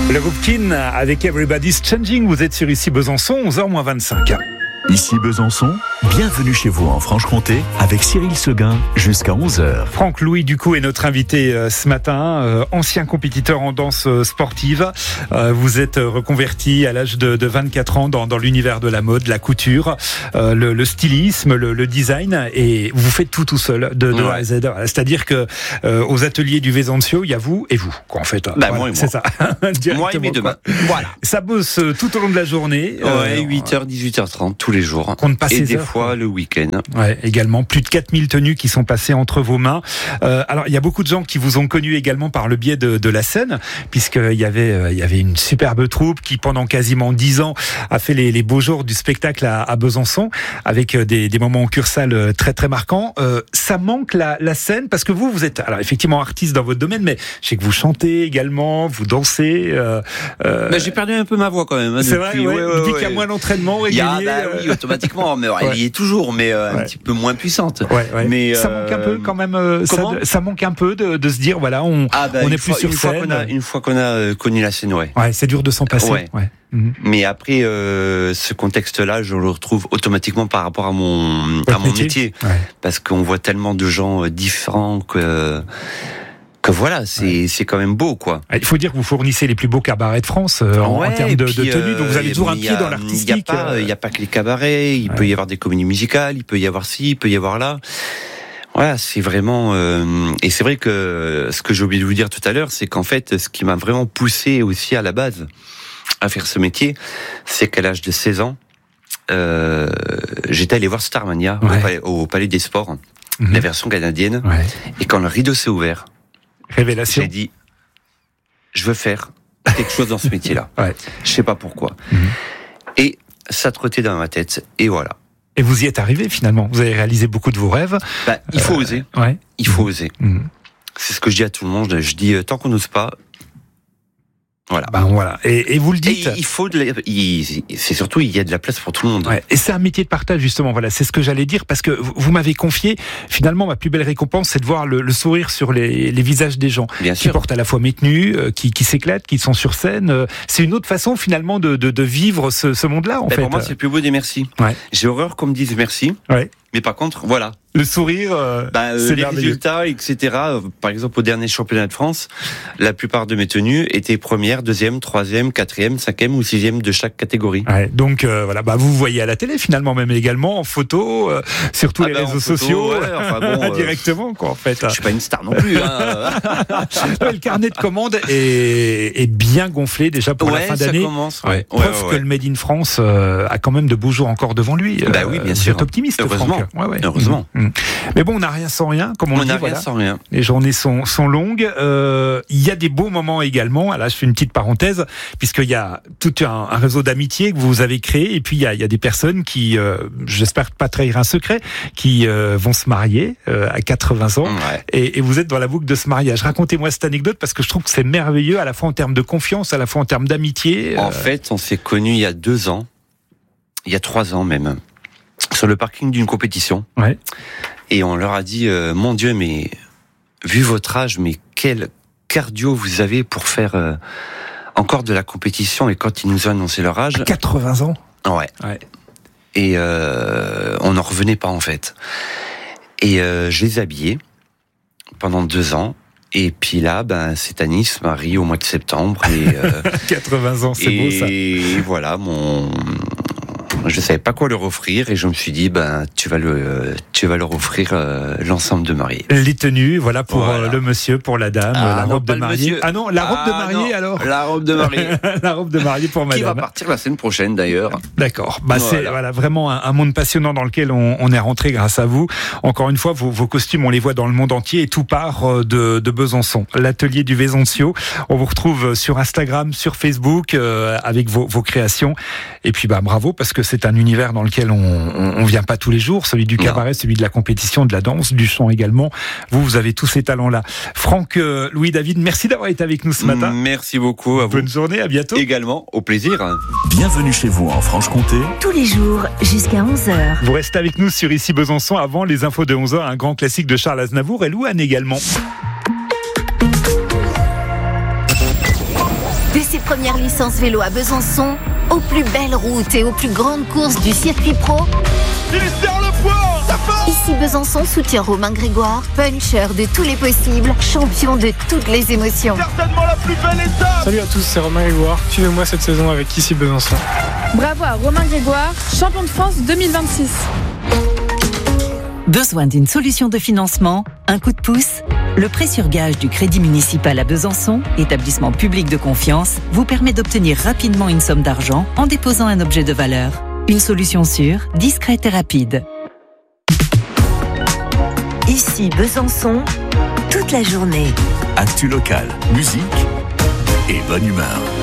Le groupe Kin avec Everybody's Changing. Vous êtes sur Ici Besançon, 11h-25. Ici Besançon, bienvenue chez vous en Franche-Comté avec Cyril Seguin jusqu'à 11h. Franck Louis Ducou est notre invité ce matin, ancien compétiteur en danse sportive. Vous êtes reconverti à l'âge de 24 ans dans l'univers de la mode, la couture, le stylisme, le design, et vous faites tout seul de A à Z. C'est-à-dire que aux ateliers du Vesancio, il y a vous et vous, quoi, en fait. Moi et moi. C'est ça. Moi et mes deux mains. Voilà. Ça bosse tout au long de la journée. 8h, 18h30, tous les jours. Compte pas et des heures, fois le week-end. Ouais, également plus de 4000 tenues qui sont passées entre vos mains. Alors il y a beaucoup de gens qui vous ont connu également par le biais de la scène, puisqu'il y avait une superbe troupe qui pendant quasiment 10 ans a fait les beaux jours du spectacle à Besançon, avec des moments en Cursale très très marquants. Ça manque la scène, parce que vous êtes alors effectivement artiste dans votre domaine, mais je sais que vous chantez également, vous dansez. J'ai perdu un peu ma voix quand même. C'est vrai, depuis qu'il y a moins d'entraînement régulier. Oui, automatiquement, mais elle y est toujours, mais un petit peu moins puissante. Mais ça manque un peu quand même. Ça manque un peu de se dire voilà, on est plus sur scène. Une fois qu'on a connu la scène, c'est dur de s'en passer. Mais après, ce contexte-là, je le retrouve automatiquement par rapport à mon métier. Parce qu'on voit tellement de gens différents que voilà, c'est quand même beau, quoi. Il faut dire que vous fournissez les plus beaux cabarets de France en termes de tenue, donc vous avez toujours un pied dans l'artistique. Il n'y a pas que les cabarets, il peut y avoir des comédies musicales, il peut y avoir ci, il peut y avoir là. Voilà, c'est vraiment... et c'est vrai que ce que j'ai oublié de vous dire tout à l'heure, c'est qu'en fait, ce qui m'a vraiment poussé aussi à la base à faire ce métier, c'est qu'à l'âge de 16 ans, j'étais allé voir Starmania au Palais des Sports, la version canadienne, et quand le rideau s'est ouvert, révélation. J'ai dit, je veux faire quelque chose dans ce métier-là. Je sais pas pourquoi. Et ça trottait dans ma tête, et voilà. Et vous y êtes arrivé finalement. Vous avez réalisé beaucoup de vos rêves. Il faut oser. Il faut oser. C'est ce que je dis à tout le monde. Je dis, tant qu'on n'ose pas, voilà. Voilà. Et vous le dites. C'est surtout, il y a de la place pour tout le monde. Et c'est un métier de partage, justement. Voilà. C'est ce que j'allais dire, parce que vous m'avez confié, finalement, ma plus belle récompense, c'est de voir le sourire sur les visages des gens. Bien qui sûr. Portent à la fois mes tenues, qui s'éclatent, qui sont sur scène. C'est une autre façon, finalement, de vivre ce monde-là, en fait. Pour moi, c'est le plus beau des merci. J'ai horreur qu'on me dise merci. Mais par contre, voilà. Le sourire, c'est les résultats, etc. Par exemple, au dernier championnat de France, la plupart de mes tenues étaient première, deuxième, troisième, quatrième, cinquième ou sixième de chaque catégorie. Donc voilà, vous voyez à la télé finalement, même également en photo, sur tous les réseaux sociaux, directement, quoi, en fait. Je suis pas une star non plus. Le carnet de commandes est bien gonflé déjà pour la fin d'année. Ça commence. Preuve que le Made in France a quand même de beaux jours encore devant lui. Oui, bien sûr. Vous êtes optimiste, heureusement. Franck. Heureusement. Mais bon, on n'a rien sans rien, comme on dit. Rien sans rien. Les journées sont longues. Il y a des beaux moments également. Là, je fais une petite parenthèse, puisqu'il y a tout un réseau d'amitié que vous avez créé, et puis il y a des personnes qui, j'espère pas trahir un secret, qui vont se marier à 80 ans, et vous êtes dans la boucle de ce mariage. Racontez-moi cette anecdote, parce que je trouve que c'est merveilleux, à la fois en termes de confiance, à la fois en termes d'amitié. En fait, on s'est connus il y a 2 ans, il y a 3 ans même, sur le parking d'une compétition. Et on leur a dit, mon Dieu, mais vu votre âge, mais quel cardio vous avez pour faire encore de la compétition. Et quand ils nous ont annoncé leur âge... 80 ans. Et on n'en revenait pas, en fait. Et je les ai habillés pendant 2 ans. Et puis là, cette année, se marie au mois de septembre. Et, 80 ans, c'est beau, ça. Et voilà, je savais pas quoi leur offrir, et je me suis dit, tu vas leur offrir l'ensemble de mariée. Les tenues, voilà, pour le monsieur, pour la dame, la robe de mariée. La robe de mariée. La robe de mariée pour madame. Qui va partir la semaine prochaine, d'ailleurs. D'accord. C'est vraiment un monde passionnant dans lequel on est rentré grâce à vous. Encore une fois, vos costumes, on les voit dans le monde entier, et tout part de Besançon. L'atelier du Vesancio. On vous retrouve sur Instagram, sur Facebook, avec vos créations. Et puis, bravo, parce que c'est un univers dans lequel on vient pas tous les jours, celui du cabaret, celui de la compétition, de la danse, du chant également. Vous avez tous ces talents-là. Franck Louis David, merci d'avoir été avec nous ce matin. Merci beaucoup à vous. Bonne journée, à bientôt. Également, au plaisir. Bienvenue chez vous en Franche-Comté. Tous les jours, jusqu'à 11h. Vous restez avec nous sur Ici Besançon. Avant les infos de 11h, un grand classique de Charles Aznavour et Louane également. De ses premières licences vélo à Besançon, aux plus belles routes et aux plus grandes courses du circuit pro, Ici Besançon soutient Romain Grégoire, puncher de tous les possibles, champion de toutes les émotions. Certainement la plus belle étape. Salut à tous, c'est Romain Grégoire. Suivez-moi cette saison avec Ici Besançon. Bravo à Romain Grégoire, champion de France 2026. Besoin d'une solution de financement? Un coup de pouce? Le prêt sur gage du Crédit municipal à Besançon, établissement public de confiance, vous permet d'obtenir rapidement une somme d'argent en déposant un objet de valeur. Une solution sûre, discrète et rapide. Ici Besançon, toute la journée. Actu locale, musique et bonne humeur.